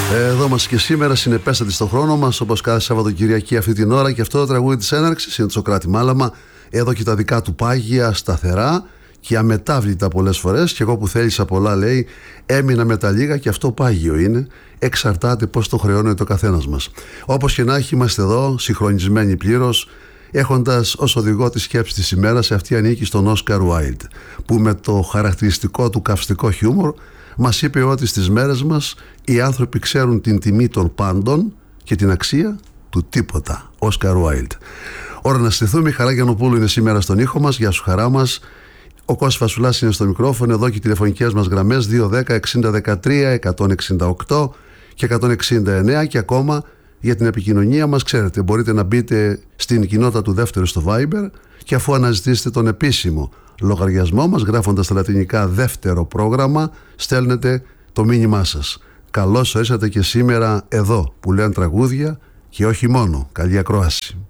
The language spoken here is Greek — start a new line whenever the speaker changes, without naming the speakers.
Εδώ μας και σήμερα συνεπέστατη στον χρόνο μας, όπως κάθε Σαββατοκυριακή αυτή την ώρα, και αυτό το τραγούδι της έναρξης είναι το Σωκράτη Μάλαμα. Εδώ και τα δικά του πάγια, σταθερά και αμετάβλητα πολλές φορές. Και εγώ που θέλησα πολλά, λέει, έμεινα με τα λίγα, και αυτό πάγιο είναι. Εξαρτάται πώς το χρεώνεται ο καθένας μας. Όπως και να έχει, είμαστε εδώ συγχρονισμένοι πλήρως, έχοντας ως οδηγό τη σκέψη της ημέρας. Αυτή ανήκει στον Όσκαρ Βάιλντ, που με το χαρακτηριστικό του καυστικό χιούμορ μας είπε ότι στις μέρες μας οι άνθρωποι ξέρουν την τιμή των πάντων και την αξία του τίποτα. Όσκαρ Βάιλντ. Ώρα να στηθούμε. Η Χαρά Γιαννοπούλου είναι σήμερα στον ήχο μας. Γεια σου, Χαρά μας. Ο Κώστας Φασουλάς είναι στο μικρόφωνο. Εδώ και οι τηλεφωνικές μας γραμμές 210 60 13 168 και 169. Και ακόμα για την επικοινωνία μας, ξέρετε, μπορείτε να μπείτε στην κοινότητα του δεύτερου στο Viber, και αφού αναζητήσετε τον επίσημο λογαριασμό μας γράφοντας τα λατινικά δεύτερο πρόγραμμα, στέλνετε το μήνυμά σας. Καλώς ήρθατε και σήμερα εδώ που λένε τραγούδια, και όχι μόνο. Καλή ακρόαση.